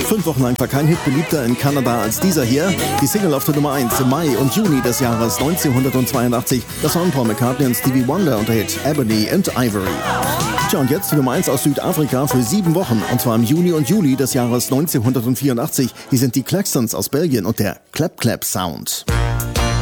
5 Wochen lang war kein Hit beliebter in Kanada als dieser hier. Die Single auf der Nummer 1 im Mai und Juni des Jahres 1982. Das waren Paul McCartney und Stevie Wonder unter Hit Ebony and Ivory. Tja, und jetzt die Nummer 1 aus Südafrika für 7 Wochen. Und zwar im Juni und Juli des Jahres 1984. Hier sind die Klaxons aus Belgien und der Clap Clap Sound.